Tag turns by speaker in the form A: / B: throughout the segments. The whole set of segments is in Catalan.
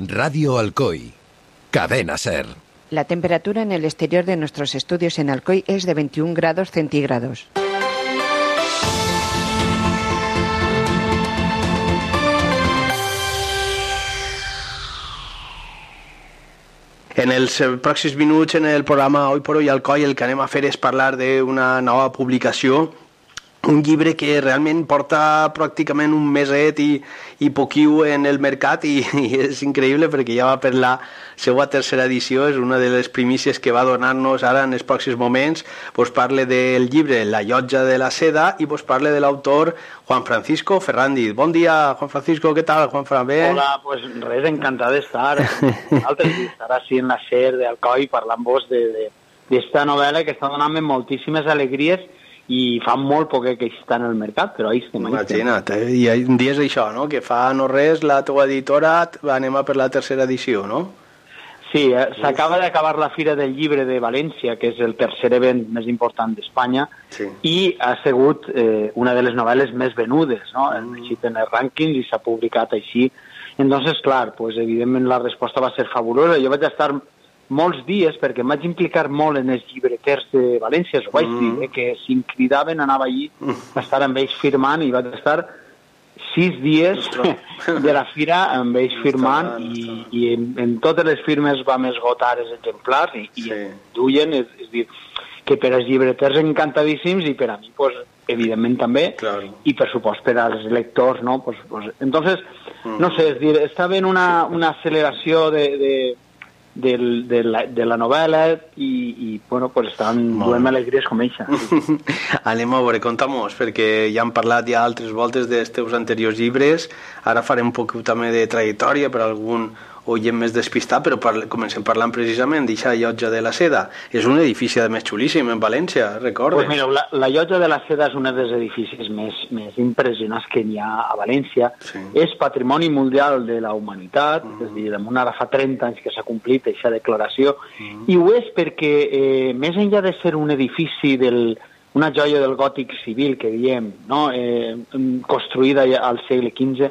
A: Radio Alcoy. Cadena SER.
B: La temperatura en el exterior de nuestros estudios en Alcoy es de 21 grados centígrados.
C: En els pròxims minuts en el programa Hoy por Hoy Alcoy el que anem a fer és parlar d'una nova publicació, un llibre que realment porta pràcticament un meset i poquiu en el mercat i és increïble perquè ja va per la seva tercera edició, és una de les primícies que va donar-nos ara en els pròxims moments. Vos parle del llibre La llotja de la seda i vos parle de l'autor Juan Francisco Ferrandi. Bon dia, Juan Francisco, què tal, Juanfran? Bé?
D: Hola, pues res, encantat d'estar. Altres d'estar així en la SER d'Alcoy parlant-vos d'esta novel·la que està donant-me moltíssimes alegries i fa molt poc que està en el mercat, però ahí estem.
C: Imagina't, i un dia és això, no? Que fa no res la teva editora anem a per la tercera edició, no?
D: Sí, s'acaba d'acabar la Fira del Llibre de València, que és el tercer event més important d'Espanya, sí. I ha sigut una de les novel·les més venudes, no? Així en els rànquings i s'ha publicat així. Entonces, clar, pues, evidentment la resposta va ser fabulosa. Jo vaig estar molts dies, perquè em vaig implicar molt en els llibreters de València, ho vaig dir, que si em cridaven anava allí a estar amb ells firmant i vaig estar 6 dies de la fira amb ells firmant i en totes les firmes vam esgotar els exemplars i duien, és dir, que per als llibreters encantadíssims i per a mi, pues, evidentment també, i per supost per als lectors, no? Pues, entonces, no sé, és dir, estava en una acceleració de la novel·la i bueno, pues estan duent alegries com eixa.
C: Anem a veure, conta'm-nos, perquè ja hem parlat ja altres voltes dels teus anteriors llibres, ara farem un poc també de trajectòria per algun oient més despistat, però comencem parlant precisament d'eixa llotja de la seda. És un edifici a més xulíssim en València, recordes?
D: Pues mira, la llotja de la seda és un dels edificis més impressionants que hi ha a València. Sí. És patrimoni mundial de la humanitat, és a dir, ara fa 30 anys que s'ha complit aquesta declaració, i ho és perquè més enllà de ser un edifici una joia del gòtic civil, que diem, no? Construïda al segle XV,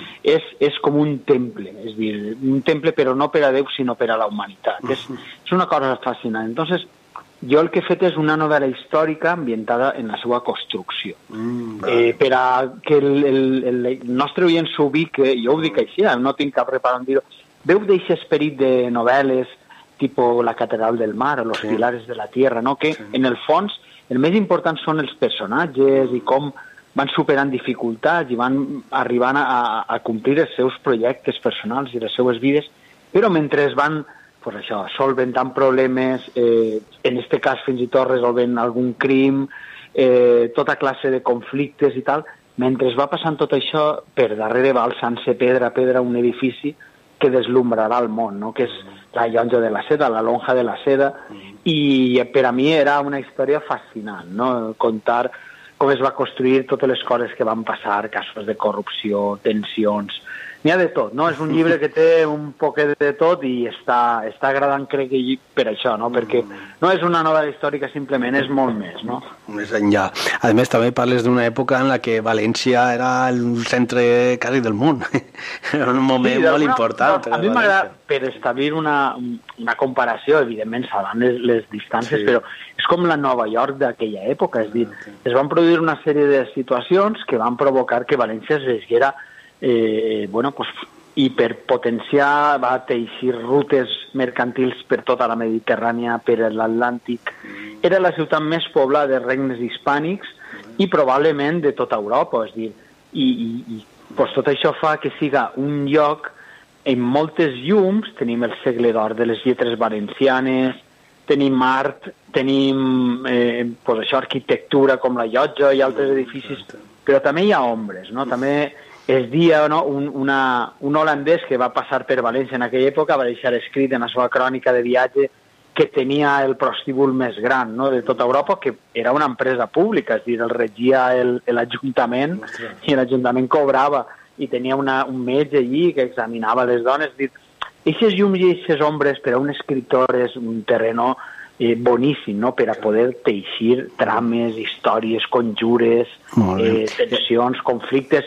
D: és com un temple, és dir, un temple però no per a Déu, sinó per a la humanitat. És una cosa fascinant. Entonces, jo el que he fet és una novel·la històrica ambientada en la seva construcció. Per a que el nostre oient s'ubique, jo ho dic així, no tinc cap reparo en dir-ho, veu d'aquest esperit de novel·les tipus La catedral del mar o Los pilares de la tierra, no? Que en el fons el més important són els personatges i com van superant dificultats i van arribant a complir els seus projectes personals i les seues vides, però mentre es van, pues això, solventant problemes, en aquest cas fins i tot resolvent algun crim, tota classe de conflictes i tal, mentre es va passant tot això, per darrere va alçant-se pedra a pedra un edifici que deslumbrarà el món, no? Que és la llotja de la seda, la lonja de la seda, i per a mi era una història fascinant, no? Contar com es va construir totes les coses que van passar, casos de corrupció, tensions, n'hi ha de tot, no? És un llibre que té un poquet de tot i està agradant, crec que per això, no? Perquè no és una novel·la històrica simplement, és molt més, no?
C: Més enllà. A més, també parles d'una època en la que València era el centre quasi del món. Era un moment molt important.
D: A mi m'agrada, per establir una comparació, evidentment salvant les distàncies, però és com la Nova York d'aquella època, és dir, es van produir una sèrie de situacions que van provocar que València es veiguera i per potenciar va teixir rutes mercantils per tota la Mediterrània, per l'Atlàntic. Era la ciutat més poblada de regnes hispànics i probablement de tota Europa, és dir, i tot això fa que siga un lloc amb moltes llums. Tenim el segle d'or de les lletres valencianes, tenim art, tenim arquitectura com la llotja i altres edificis, però també hi ha ombres, no? També es dia, no? Un holandès que va passar per València en aquella època va deixar escrit en la seva crònica de viatge que tenia el prostíbul més gran, no? De tota Europa, que era una empresa pública, és dir, el regia l'Ajuntament i l'Ajuntament cobrava i tenia un metge allí que examinava les dones. Aquestes llums i aquestes ombres per a un escriptor és un terreno boníssim, no? Per a poder teixir trames, històries, conjures, tensions, conflictes.